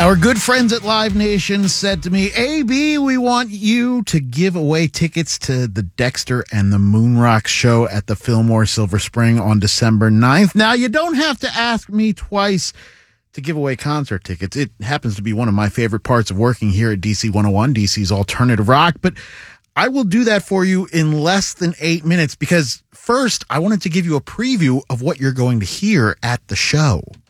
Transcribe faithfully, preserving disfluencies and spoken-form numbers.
Our good friends at Live Nation said to me, A B, we want you to give away tickets to the Dexter and the Moonrock show at the Fillmore Silver Spring on December ninth. Now, you don't have to ask me twice to give away concert tickets. It happens to be one of my favorite parts of working here at D C one oh one, D C's Alternative Rock, but I will do that for you in less than eight minutes because first, I wanted to give you a preview of what you're going to hear at the show.